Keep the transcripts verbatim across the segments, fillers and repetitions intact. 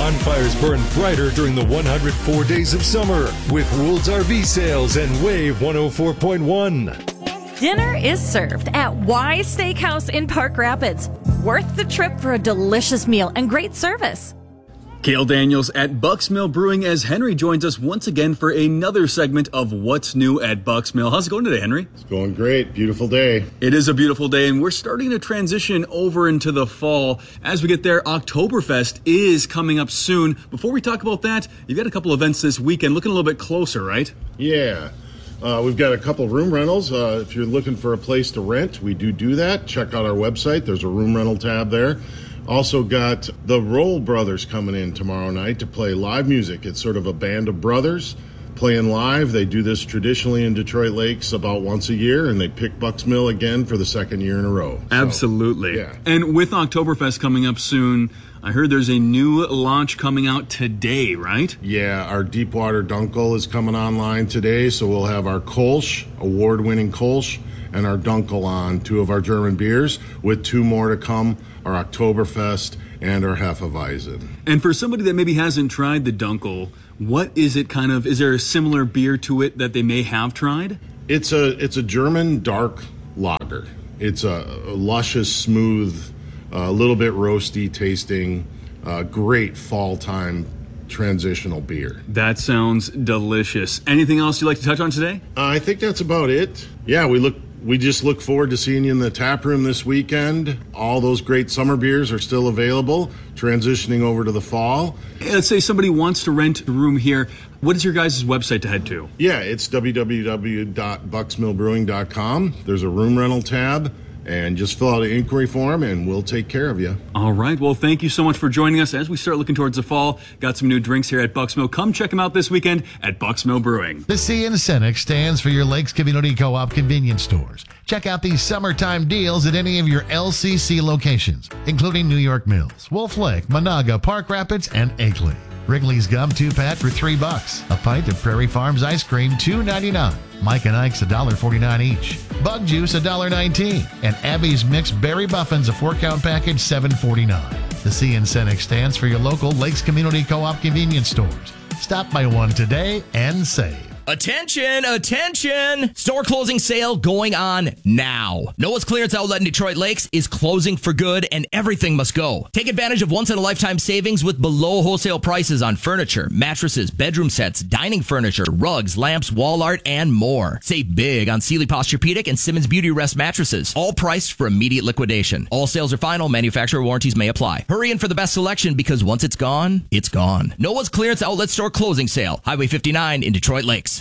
bonfires burn brighter during the one hundred four days of summer with Rules R V Sales and Wave one oh four point one. Dinner is served at Wise Steakhouse in Park Rapids. Worth the trip for a delicious meal and great service. Cale Daniels at Bucks Mill Brewing as Henry joins us once again for another segment of What's New at Bucks Mill. How's it going today, Henry? It's going great. Beautiful day. It is a beautiful day, and we're starting to transition over into the fall. As we get there, Oktoberfest is coming up soon. Before we talk about that, you've got a couple events this weekend looking a little bit closer, right? Yeah. Uh, we've got a couple room rentals. Uh, if you're looking for a place to rent, we do do that. Check out our website. There's a room rental tab there. Also got the Roll Brothers coming in tomorrow night to play live music. It's sort of a band of brothers playing live. They do this traditionally in Detroit Lakes about once a year, and they pick Bucks Mill again for the second year in a row. So, absolutely. Yeah. And with Oktoberfest coming up soon, I heard there's a new launch coming out today, right? Yeah, our Deepwater Dunkel is coming online today, so we'll have our Kolsch, award-winning Kolsch, and our Dunkel on, two of our German beers, with two more to come, our Oktoberfest and our Hefeweizen. And for somebody that maybe hasn't tried the Dunkel, what is it kind of, is there a similar beer to it that they may have tried? It's a it's a German dark lager. It's a, a luscious, smooth, a uh, little bit roasty tasting, uh, great fall time transitional beer. That sounds delicious. Anything else you'd like to touch on today? Uh, I think that's about it. Yeah, we look we just look forward to seeing you in the tap room this weekend. All those great summer beers are still available, transitioning over to the fall. Let's say somebody wants to rent a room here. What is your guys' website to head to? Yeah, it's w w w dot bucks mill brewing dot com. There's a room rental tab. And just fill out an inquiry form, and we'll take care of you. All right. Well, thank you so much for joining us as we start looking towards the fall. Got some new drinks here at Bucks Mill. Come check them out this weekend at Bucks Mill Brewing. The C in Cenex stands for your Lakes Community Co-op convenience stores. Check out these summertime deals at any of your L C C locations, including New York Mills, Wolf Lake, Monaga, Park Rapids, and Akeley. Wrigley's Gum two-pack for three bucks. A pint of Prairie Farms ice cream, two ninety-nine. Mike and Ike's one dollar forty-nine each. Bug Juice, one dollar nineteen. And Abby's Mixed Berry Muffins, a four-count package, seven forty-nine. The C in Cenex stands for your local Lakes Community Co-op convenience stores. Stop by one today and save. Attention, attention! Store closing sale going on now. Noah's Clearance Outlet in Detroit Lakes is closing for good, and everything must go. Take advantage of once-in-a-lifetime savings with below wholesale prices on furniture, mattresses, bedroom sets, dining furniture, rugs, lamps, wall art, and more. Save big on Sealy Posturepedic and Simmons Beauty Rest mattresses, all priced for immediate liquidation. All sales are final. Manufacturer warranties may apply. Hurry in for the best selection, because once it's gone, it's gone. Noah's Clearance Outlet Store closing sale. Highway fifty-nine in Detroit Lakes.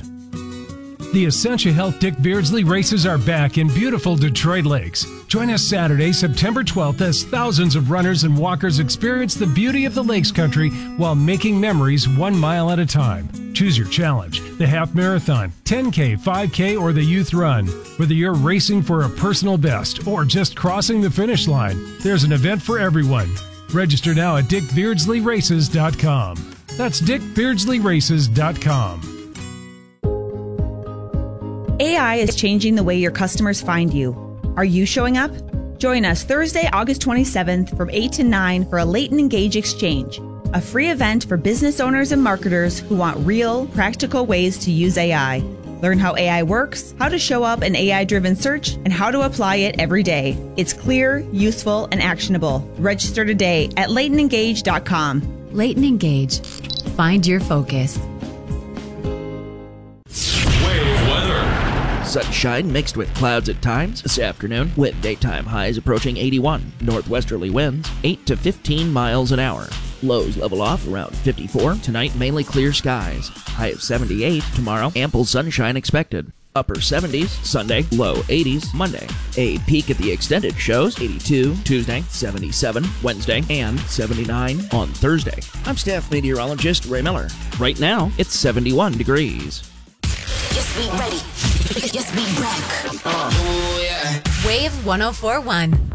The Essentia Health Dick Beardsley races are back in beautiful Detroit Lakes. Join us Saturday, September twelfth, as thousands of runners and walkers experience the beauty of the Lakes Country while making memories one mile at a time. Choose your challenge, the half marathon, ten K, five K, or the youth run. Whether you're racing for a personal best or just crossing the finish line, there's an event for everyone. Register now at dick beardsley races dot com. That's dick beardsley races dot com. A I is changing the way your customers find you. Are you showing up? Join us Thursday, August twenty-seventh from eight to nine for a Latent Engage Exchange, a free event for business owners and marketers who want real, practical ways to use A I. Learn how A I works, how to show up in A I-driven search, and how to apply it every day. It's clear, useful, and actionable. Register today at latent engage dot com. Latent Engage. Find your focus. Sunshine mixed with clouds at times this afternoon, with daytime highs approaching eighty-one. Northwesterly winds eight to fifteen miles an hour. Lows level off around fifty-four. Tonight, mainly clear skies. High of seventy-eight. Tomorrow, ample sunshine expected. Upper seventies. Sunday, low eighties. Monday, a peak at the extended shows. eighty-two. Tuesday, seventy-seven. Wednesday, and seventy-nine on Thursday. I'm staff meteorologist Ray Miller. Right now, it's seventy-one degrees. Yes, we ready. Yes, we back. Uh, oh, yeah. Wave one oh four point one.